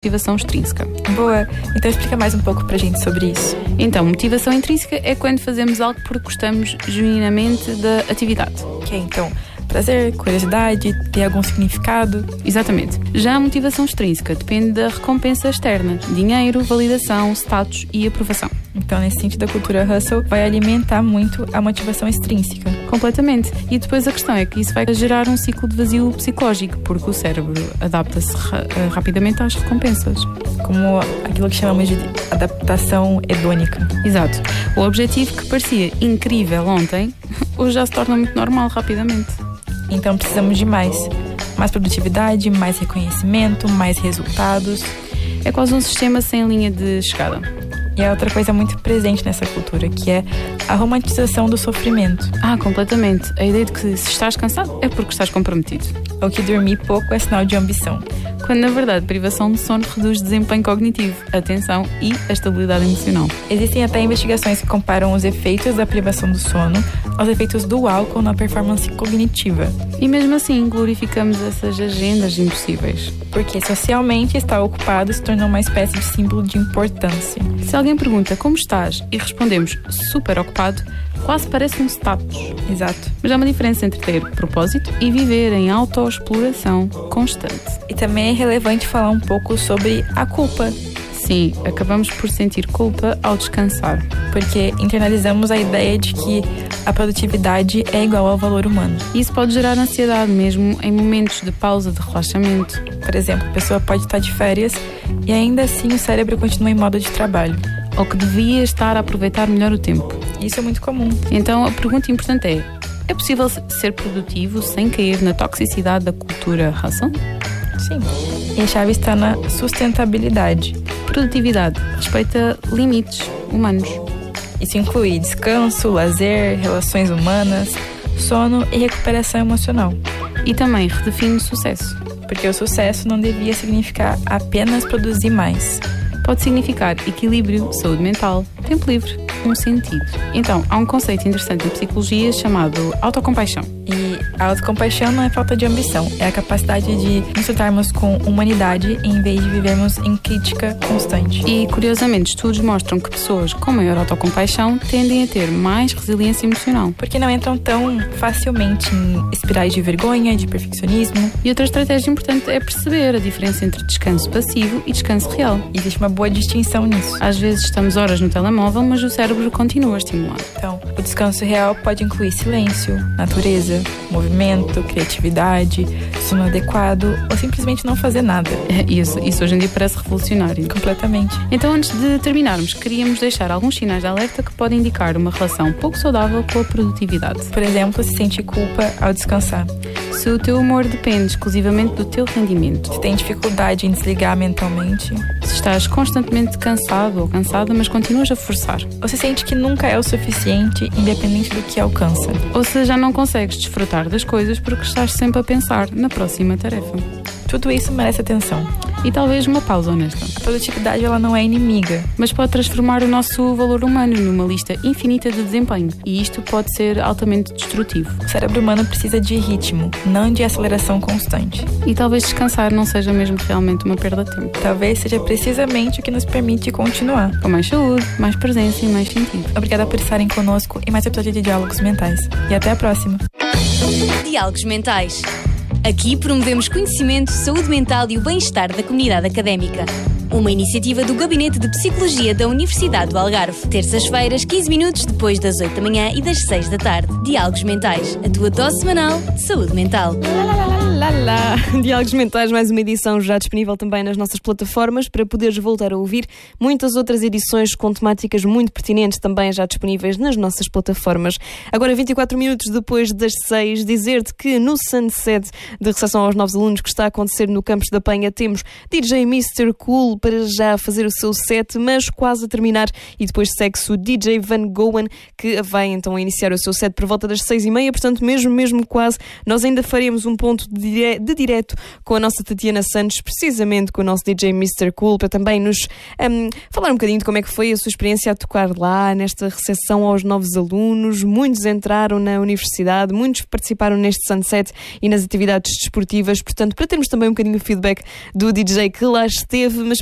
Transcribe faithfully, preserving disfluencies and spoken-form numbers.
Motivação extrínseca. Boa, então explica mais um pouco pra gente sobre isso. Então, motivação intrínseca é quando fazemos algo porque gostamos genuinamente da atividade. Que é, então, prazer, curiosidade, ter algum significado? Exatamente. Já a motivação extrínseca depende da recompensa externa, dinheiro, validação, status e aprovação. Então, nesse sentido, a cultura hustle vai alimentar muito a motivação extrínseca. Completamente. E depois a questão é que isso vai gerar um ciclo de vazio psicológico, porque o cérebro adapta-se ra- rapidamente às recompensas. Como aquilo que chamamos de adaptação hedônica. Exato. O objetivo que parecia incrível ontem, hoje já se torna muito normal rapidamente. Então, precisamos de mais. Mais produtividade, mais reconhecimento, mais resultados. É quase um sistema sem linha de chegada. E é outra coisa muito presente nessa cultura, que é a romantização do sofrimento. Ah, completamente. A ideia de que se estás cansado é porque estás comprometido. Ou que dormir pouco é sinal de ambição. Quando, na verdade, privação de sono reduz desempenho cognitivo, atenção e a estabilidade emocional. Existem até investigações que comparam os efeitos da privação do sono aos efeitos do álcool na performance cognitiva. E mesmo assim, glorificamos essas agendas impossíveis. Porque socialmente estar ocupado se tornou uma espécie de símbolo de importância. Se alguém pergunta como estás e respondemos super ocupado, quase parece um status. Exato. Mas há uma diferença entre ter propósito e viver em autoexploração constante. E também é relevante falar um pouco sobre a culpa. Sim, acabamos por sentir culpa ao descansar. Porque internalizamos a ideia de que a produtividade é igual ao valor humano. Isso pode gerar ansiedade mesmo em momentos de pausa, de relaxamento. Por exemplo, a pessoa pode estar de férias e ainda assim o cérebro continua em modo de trabalho. Ou que devia estar a aproveitar melhor o tempo. Isso é muito comum. Então a pergunta importante é: é possível ser produtivo sem cair na toxicidade da cultura hustle? Sim. E a chave está na sustentabilidade. Produtividade respeita limites humanos. Isso inclui descanso, lazer, relações humanas, sono e recuperação emocional. E também redefine sucesso. Porque o sucesso não devia significar apenas produzir mais. Pode significar equilíbrio, saúde mental, tempo livre, um sentido. Então, há um conceito interessante na psicologia chamado autocompaixão. E a autocompaixão não é falta de ambição, é a capacidade de nos tratarmos com humanidade em vez de vivermos em crítica constante. E, curiosamente, estudos mostram que pessoas com maior autocompaixão tendem a ter mais resiliência emocional. Porque não entram tão facilmente em espirais de vergonha, de perfeccionismo. E outra estratégia importante é perceber a diferença entre descanso passivo e descanso real. Existe uma boa distinção nisso. Às vezes estamos horas no telemóvel, mas o cérebro continua estimulado. Então, o descanso real pode incluir silêncio, natureza, movimento, criatividade, sono adequado ou simplesmente não fazer nada. Isso, isso hoje em dia parece revolucionário. Completamente. Então, antes de terminarmos, queríamos deixar alguns sinais de alerta que podem indicar uma relação pouco saudável com a produtividade. Por exemplo, se sente culpa ao descansar. Se o teu humor depende exclusivamente do teu rendimento. Se tem dificuldade em desligar mentalmente. Se estás constantemente cansado ou cansada, mas continuas a forçar. Ou se sente que nunca é o suficiente, independente do que alcança. Ou se já não consegues desfrutar das coisas porque estás sempre a pensar na próxima tarefa. Tudo isso merece atenção. E talvez uma pausa honesta. A produtividade ela não é inimiga, mas pode transformar o nosso valor humano numa lista infinita de desempenho. E isto pode ser altamente destrutivo. O cérebro humano precisa de ritmo, não de aceleração constante. E talvez descansar não seja mesmo realmente uma perda de tempo. Talvez seja precisamente o que nos permite continuar. Com mais saúde, mais presença e mais sentido. Obrigada por estarem conosco em mais um episódio de Diálogos Mentais. E até a próxima. Diálogos Mentais. Aqui promovemos conhecimento, saúde mental e o bem-estar da comunidade académica. Uma iniciativa do Gabinete de Psicologia da Universidade do Algarve. Terças-feiras, quinze minutos depois das oito da manhã e das seis da tarde. Diálogos Mentais. A tua dose semanal de saúde mental. Lá, lá. Diálogos Mentais, mais uma edição já disponível também nas nossas plataformas para poderes voltar a ouvir. Muitas outras edições com temáticas muito pertinentes também já disponíveis nas nossas plataformas. Agora, vinte e quatro minutos depois das seis, dizer-te que no Sunset de recepção aos novos alunos que está a acontecer no Campus da Penha, temos D J mister Cool para já fazer o seu set, mas quase a terminar, e depois segue-se o D J Van Gowen, que vai então iniciar o seu set por volta das seis e meia, portanto mesmo, mesmo quase, nós ainda faremos um ponto de dire- de direto com a nossa Tatiana Santos, precisamente com o nosso D J mister Cool, para também nos um, falar um bocadinho de como é que foi a sua experiência a tocar lá, nesta recepção aos novos alunos. Muitos entraram na universidade, muitos participaram neste Sunset e nas atividades desportivas, portanto, para termos também um bocadinho o feedback do D J que lá esteve. Mas